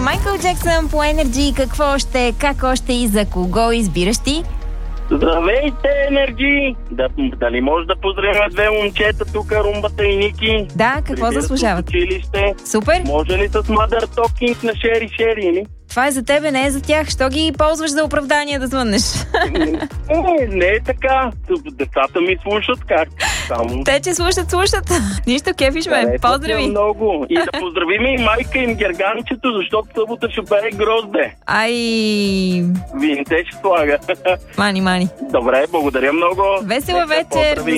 Майкъл Джексън по Energy. Какво още, как още и за кого избираш ти? Здравейте, Енерджи! Дали може да поздравим две момчета тук, Румбата и Ники? Да, какво заслужават? Училище. Супер! Може ли с Mother Talking на Шери, ли? Това е за тебе, не е за тях. Що ги ползваш за оправдание да звъннеш? Не е така. Децата ми слушат как. Само... Те, че слушат. Нищо, кефиш ме. Поздрави! Много. И да поздравим и майка им Герганчето, защото събота ще бе грозде. Ай! Винтеж слага. Мани. Добре, благодаря много. Весела вечер!